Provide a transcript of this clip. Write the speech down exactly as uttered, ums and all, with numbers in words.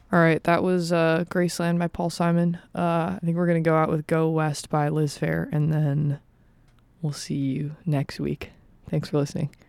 All right, that was uh, Graceland by Paul Simon. Uh, I think we're going to go out with Go West by Liz Phair, and then we'll see you next week. Thanks for listening.